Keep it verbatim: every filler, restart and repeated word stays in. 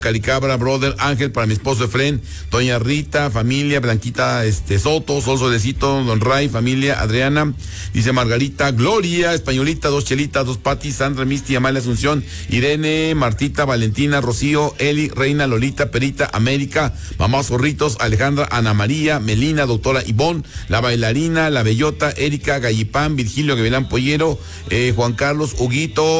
Caricabra, brother, Ángel, para mi esposo Efren, doña Rita, familia, Blanquita, este, Soto, Sol Solecito, don Ray, familia, Adriana, dice Margarita, Gloria, Españolita, dos Chelitas, dos Patis, Sandra, Misty, Amalia Asunción, Irene, Martita, Valentina, Rocío, Eli, Reina, Lolita, Perita, América, Mamá Zorritos, Alejandra, Ana María, Melina, doctora Ivonne, la bailarina, la bellota, Erika, Gallipán, Virgilio, Gavilán Pollero, eh, Juan Carlos, Huguito,